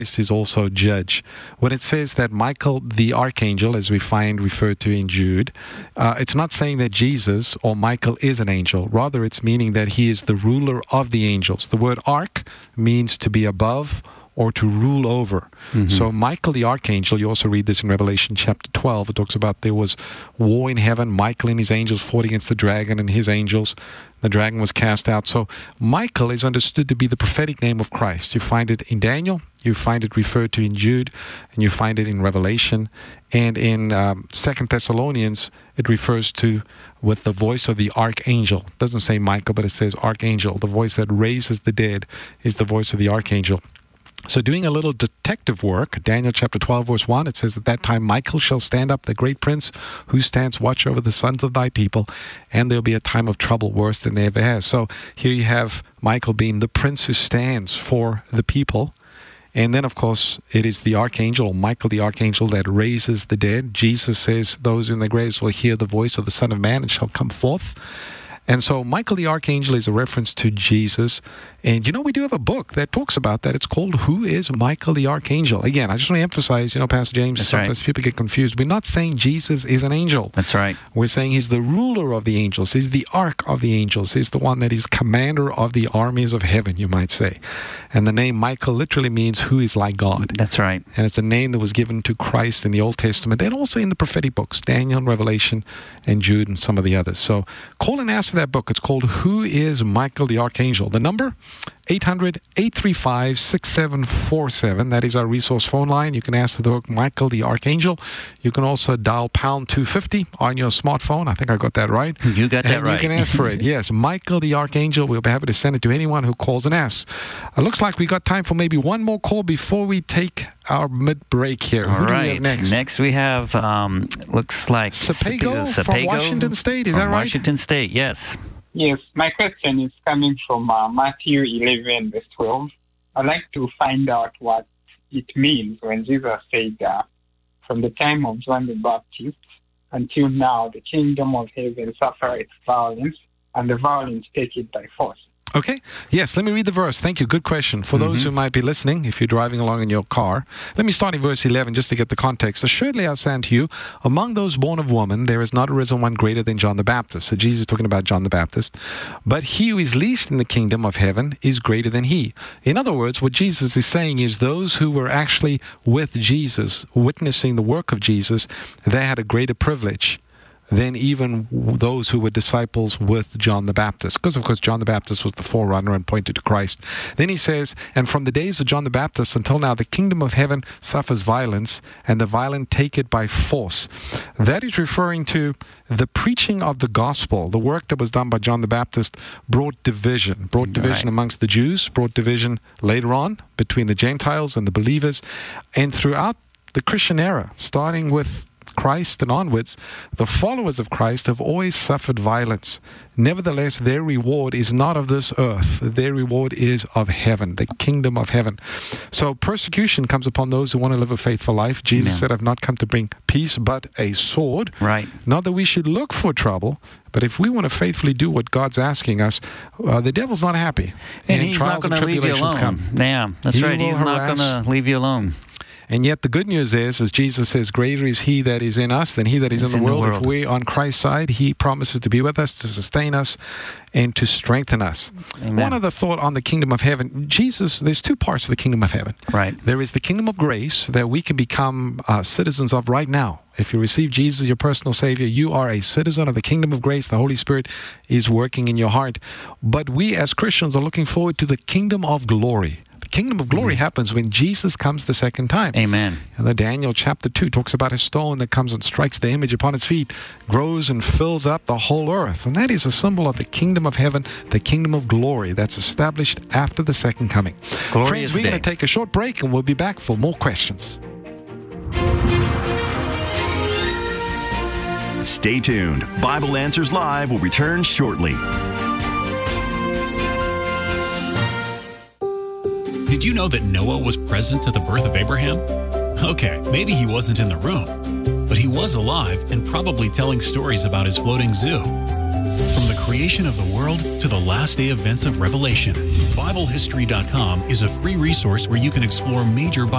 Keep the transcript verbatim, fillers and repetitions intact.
This is also judge. When it says that Michael the archangel, as we find referred to in Jude, uh, it's not saying that Jesus or Michael is an angel. Rather, it's meaning that he is the ruler of the angels. The word arch means to be above or to rule over. Mm-hmm. So Michael the archangel, you also read this in Revelation chapter twelve. It talks about there was war in heaven. Michael and his angels fought against the dragon and his angels. The dragon was cast out. So Michael is understood to be the prophetic name of Christ. You find it in Daniel. You find it referred to in Jude, and you find it in Revelation. And in um, Second Thessalonians, it refers to with the voice of the archangel. It doesn't say Michael, but it says archangel. The voice that raises the dead is the voice of the archangel. So doing a little detective work, Daniel chapter twelve, verse one, it says, at that time Michael shall stand up, the great prince who stands watch over the sons of thy people, and there'll be a time of trouble worse than they ever has. So here you have Michael being the prince who stands for the people. And then, of course, it is the archangel, or Michael the archangel, that raises the dead. Jesus says those in the graves will hear the voice of the Son of Man and shall come forth. And so Michael the Archangel is a reference to Jesus. And, you know, we do have a book that talks about that. It's called Who is Michael the Archangel? Again, I just want to emphasize, you know, Pastor James, That's sometimes right. people get confused. We're not saying Jesus is an angel. That's right. We're saying he's the ruler of the angels. He's the arch of the angels. He's the one that is commander of the armies of heaven, you might say. And the name Michael literally means who is like God. That's right. And it's a name that was given to Christ in the Old Testament and also in the prophetic books, Daniel and Revelation and Jude and some of the others. So call and ask for that book. It's called Who is Michael the Archangel? The number, eight hundred, eight three five, six seven four seven. That is our resource phone line. You can ask for the book Michael the Archangel. You can also dial pound two fifty on your smartphone. I think I got that right. You got that and right. You can ask for it. Yes, Michael the Archangel. We'll be happy to send it to anyone who calls and asks. It looks like we got time for maybe one more call before we take our mid-break here. All who right. do we have next? Next we have, um, looks like Sepago, Sepago from Washington State. Is from that right? Washington State, yes. Yes, my question is coming from uh, Matthew eleven, verse twelve. I'd like to find out what it means when Jesus said, uh, from the time of John the Baptist until now, the kingdom of heaven suffereth violence, and the violence take it by force. Okay. Yes, let me read the verse. Thank you. Good question. For mm-hmm. those who might be listening, if you're driving along in your car, let me start in verse eleven just to get the context. Assuredly I say unto you, among those born of woman, there is not arisen one greater than John the Baptist. So Jesus is talking about John the Baptist. But he who is least in the kingdom of heaven is greater than he. In other words, what Jesus is saying is those who were actually with Jesus, witnessing the work of Jesus, they had a greater privilege than even those who were disciples with John the Baptist. Because, of course, John the Baptist was the forerunner and pointed to Christ. Then he says, and from the days of John the Baptist until now, the kingdom of heaven suffers violence, and the violent take it by force. That is referring to the preaching of the gospel. The work that was done by John the Baptist brought division, brought division right. amongst the Jews, brought division later on between the Gentiles and the believers. And throughout the Christian era, starting with Christ and onwards, the followers of Christ have always suffered violence. Nevertheless, their reward is not of this earth. Their reward is of heaven, the kingdom of heaven. So persecution comes upon those who want to live a faithful life. Jesus yeah. said, I've not come to bring peace, but a sword. Right. Not that we should look for trouble, but if we want to faithfully do what God's asking us, uh, the devil's not happy. And, and he's not going to leave you alone. Come. Yeah, that's he right. He's harass. not going to leave you alone. And yet the good news is, as Jesus says, greater is he that is in us than he that is in the, in world. the world. If we're on Christ's side, he promises to be with us, to sustain us, and to strengthen us. Amen. One other thought on the kingdom of heaven. Jesus, there's two parts of the kingdom of heaven. Right. There is the kingdom of grace that we can become uh, citizens of right now. If you receive Jesus as your personal Savior, you are a citizen of the kingdom of grace. The Holy Spirit is working in your heart. But we as Christians are looking forward to the kingdom of glory. Kingdom of glory mm-hmm. happens when Jesus comes the second time. Amen. And the Daniel chapter two talks about a stone that comes and strikes the image upon its feet, grows and fills up the whole earth. And that is a symbol of the kingdom of heaven, the kingdom of glory that's established after the second coming. Glorious Friends, we're day. going to take a short break and we'll be back for more questions. Stay tuned. Bible Answers Live will return shortly. Did you know that Noah was present at the birth of Abraham? Okay, maybe he wasn't in the room, but he was alive and probably telling stories about his floating zoo. From the creation of the world to the last day events of Revelation, Bible History dot com is a free resource where you can explore major Bible